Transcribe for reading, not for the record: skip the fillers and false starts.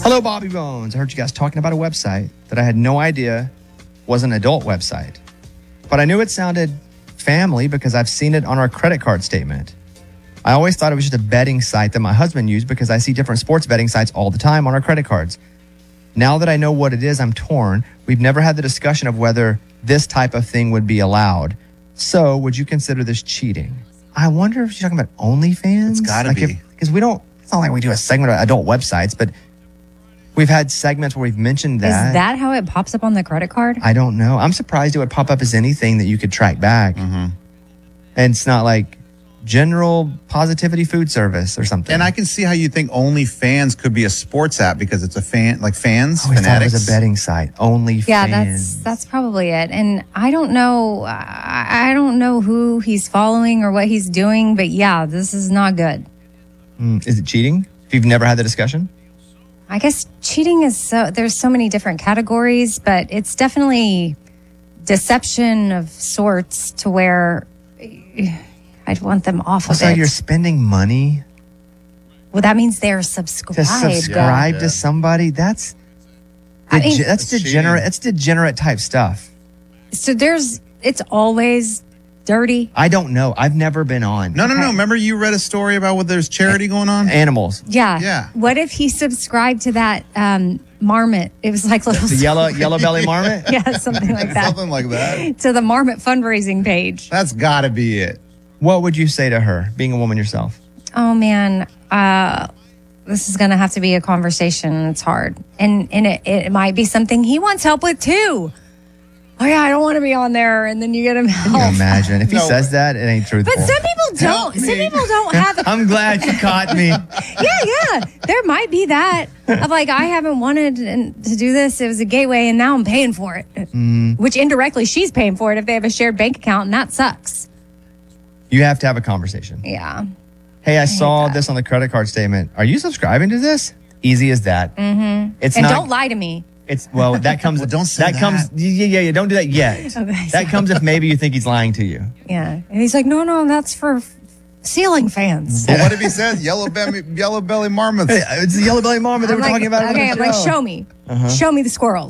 Hello, Bobby Bones. I heard you guys talking about a website that I had no idea was an adult website. But I knew it sounded family because I've seen it on our credit card statement. I always thought it was just a betting site that my husband used because I see different sports betting sites all the time on our credit cards. Now that I know what it is, I'm torn. We've never had the discussion of whether this type of thing would be allowed. So would you consider this cheating? I wonder if you're talking about OnlyFans? It's gotta be. Because it's not like we do a segment of adult websites, but we've had segments where we've mentioned that. Is that how it pops up on the credit card? I don't know. I'm surprised it would pop up as anything that you could track back. Mm-hmm. And it's not like General Positivity Food Service or something. And I can see how you think OnlyFans could be a sports app because it's a fan, like fans, I always thought it fanatics. was a betting site. OnlyFans. Yeah, that's probably it. And I don't know. I don't know who he's following or what he's doing, but yeah, this is not good. Is it cheating? If you've never had the discussion? I guess cheating is there's so many different categories, but it's definitely deception of sorts to where I'd want them off Also, of it. you're spending money Well, that means they're subscribed. to subscribe to somebody. That's mean- that's degenerate. That's degenerate type stuff. So it's always dirty. I don't know. I've never been on. No. Remember you read a story about what there's charity going on? Animals. Yeah. Yeah. What if he subscribed to that marmot? It was like little The yellow belly marmot? yeah, something like that. Something like that. To the marmot fundraising page. That's got to be it. What would you say to her, being a woman yourself? Oh man, this is gonna have to be a conversation. It's hard, and it might be something he wants help with too. Oh yeah, I don't want to be on there, and then you get him help. Can you imagine? If he No. says that, it ain't truthful. But some people don't. Some people don't have. I'm glad you caught me. Yeah. There might be that of like I haven't wanted to do this. It was a gateway, and now I'm paying for it. Which indirectly she's paying for it if they have a shared bank account, and that sucks. You have to have a conversation. Yeah. Hey, I saw this on the credit card statement. Are you subscribing to this? Easy as that. Mm-hmm. It's And not. don't lie to me. It's that comes. Well, don't say that. Comes. Yeah. Don't do that yet. Okay, That comes if maybe you think he's lying to you. Yeah. And he's like, no, that's for ceiling fans. But what if he says yellow belly marmots? It's the yellow belly marmot that we're talking about. Okay, I'm like, show me. Show me the squirrels.